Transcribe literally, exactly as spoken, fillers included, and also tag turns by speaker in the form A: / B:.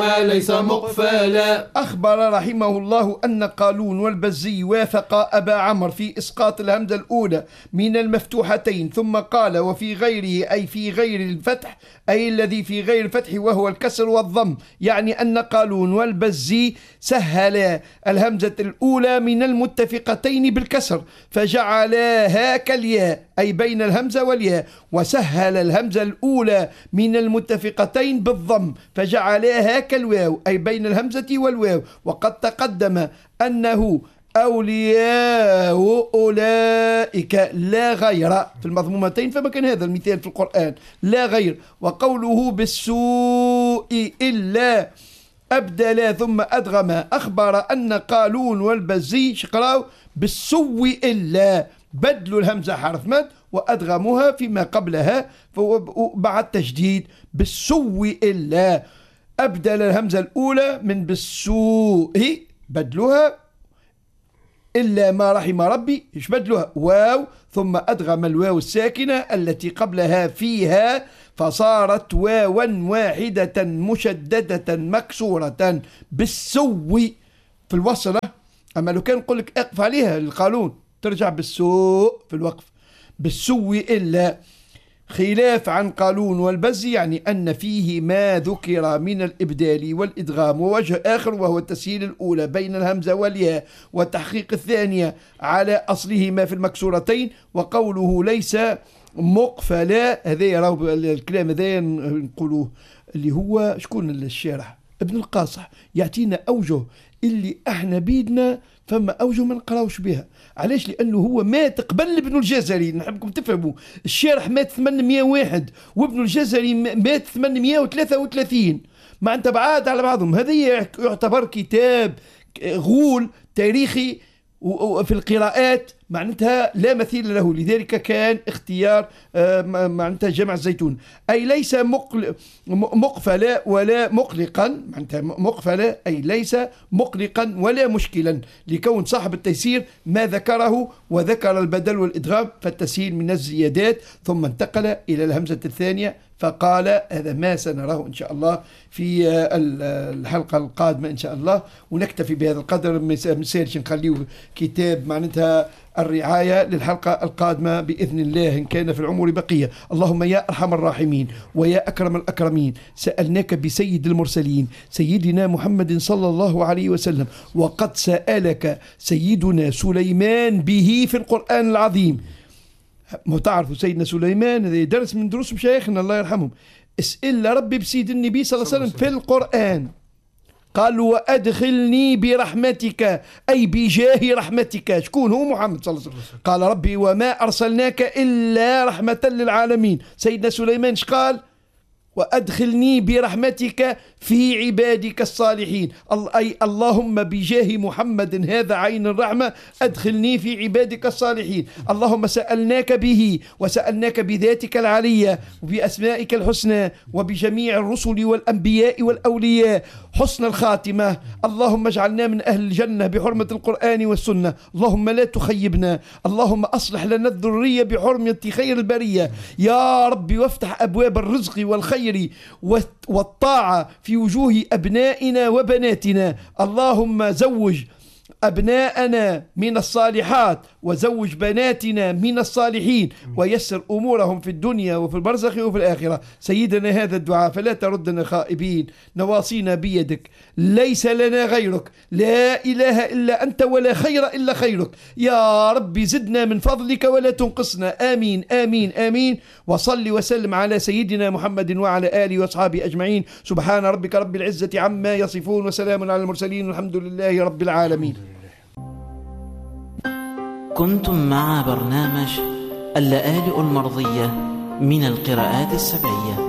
A: وليس مقفلا.
B: أخبر رحمه الله أن قالون والبزي وافق أبا عمرو في إسقاط الهمزة الأولى من المفتوحتين، ثم قال وفي غيره أي في غير الفتح، أي الذي في غير الفتح وهو الكسر والضم، يعني أن قالون والبزي سهل الهمزة الأولى من المتفقتين بالكسر فجعلاها كالياء أي بين الهمزة والياء، وسهل الهمزة الأولى من المتفقتين بالضم فجعلاها كالواو أي بين الهمزة والواو. وقد تقدم أنه أولياء أولئك لا غير في المضمومتين، فما كان هذا المثال في القرآن لا غير. وقوله بالسوء إلا أبدلا ثم أدغم، أخبر أن قالون والبزي شقراو بالسوء إلا بدلوا الهمزة حرف مد وأدغموها فيما قبلها بعد تشديد بالسوء إلا، أبدل الهمزة الأولى من بالسوء بدلوها إلا ما رحم ربي إيش بدلوها واو، ثم أدغم الواو الساكنة التي قبلها فيها فصارت واوا واحدة مشددة مكسورة بالسوء في الوصلة. أما لو كان نقول لك اقف عليها القانون ترجع بالسوء في الوقف بالسوء إلا، خلاف عن قالون والبزي يعني أن فيه ما ذكر من الإبدال والإدغام، ووجه آخر وهو التسهيل الأولى بين الهمزة والياء والتحقيق الثانية على أصلهما في المكسورتين. وقوله ليس مقفلا هذا يراو الكلام هذا نقولوه اللي هو شكون الشارح ابن القاصح يعطينا أوجه اللي احنا بيدنا فما أوجه ما نقراوش بها. علاش؟ لأنه هو مات قبل ابن الجزري، نحبكم تفهموا الشارح مات ثمانمائة وواحد وابن الجزري مات ثمانمائة وثلاثة وثلاثين، مع أنت بعاد على بعضهم. هذا يعتبر كتاب غول تاريخي وفي القراءات معناتها لا مثيل له، لذلك كان اختيار معناتها جمع الزيتون أي ليس مقفلا ولا مقلقا، معناتها مقفلا أي ليس مقلقا ولا مشكلا، لكون صاحب التيسير ما ذكره وذكر البدل والإدغام فالتسهيل من الزيادات، ثم انتقل إلى الهمزة الثانية فقال هذا ما سنراه إن شاء الله في الحلقة القادمة إن شاء الله. ونكتفي بهذا القدر، مسالش نخليه كتاب معناتها الرعاية للحلقة القادمة بإذن الله إن كان في العمر بقية. اللهم يا أرحم الراحمين ويا أكرم الأكرمين، سألناك بسيد المرسلين سيدنا محمد صلى الله عليه وسلم، وقد سألك سيدنا سليمان به في القرآن العظيم. ما تعرفوا سيدنا سليمان هذا درس من دروس مشايخنا الله يرحمهم، اسئل ربي بسيد النبي صلى الله عليه وسلم في القرآن، قال وأدخلني برحمتك أي بجاه رحمتك. شكون هو؟ محمد صلى الله عليه وسلم. قال ربي وما أرسلناك إلا رحمة للعالمين. سيدنا سليمان قال وأدخلني برحمتك في عبادك الصالحين، أي اللهم بجاه محمد هذا عين الرحمة أدخلني في عبادك الصالحين. اللهم سألناك به وسألناك بذاتك العلية وبأسمائك الحسنى وبجميع الرسل والأنبياء والأولياء حسن الخاتمة. اللهم اجعلنا من أهل الجنة بحرمة القرآن والسنة. اللهم لا تخيبنا. اللهم أصلح لنا الذرية بحرمة خير البرية يا ربي، وافتح أبواب الرزق والخير والطاعة في وجوه أبنائنا وبناتنا. اللهم زوج أبناءنا من الصالحات وزوج بناتنا من الصالحين ويسر أمورهم في الدنيا وفي البرزخ وفي الآخرة. سيدنا هذا الدعاء فلا تردنا خائبين، نواصينا بيدك ليس لنا غيرك، لا إله إلا أنت ولا خير إلا خيرك يا ربي، زدنا من فضلك ولا تنقصنا. آمين آمين آمين. وصل وسلم على سيدنا محمد وعلى آله وأصحابه أجمعين. سبحان ربك رب العزة عما يصفون وسلام على المرسلين والحمد لله رب العالمين.
C: كنتم مع برنامج اللآلئ المرضية من القراءات السبعية.